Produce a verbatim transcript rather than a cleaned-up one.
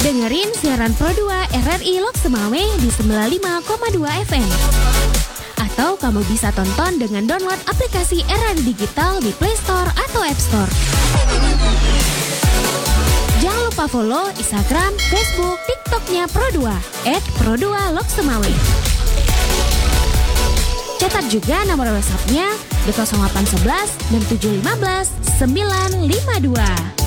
Dengerin siaran Pro dua R R I Lok Semawe di sembilan puluh lima koma dua F M. Atau kamu bisa tonton dengan download aplikasi R R I Digital di Play Store atau App Store. Jangan lupa follow Instagram, Facebook, TikToknya Pro dua et Pro dua Lok Semawe. Catat juga nomor WhatsApp-nya di nol delapan satu satu dan tujuh lima sembilan lima dua.